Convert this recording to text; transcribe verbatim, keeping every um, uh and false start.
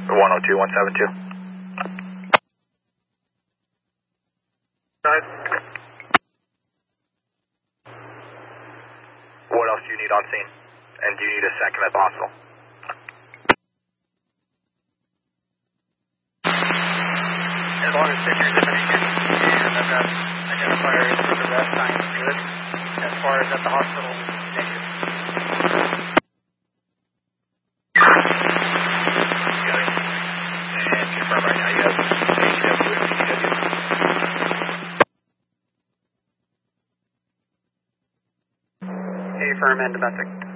one oh two, one seven two. What else do you need on scene? And do you need a second if possible? As long as pictures have been taken and I've got identifiers for the rest, I am good. As far as at the hospital, negative. Got it. And confirm right now you have H W and P W. A firm and domestic.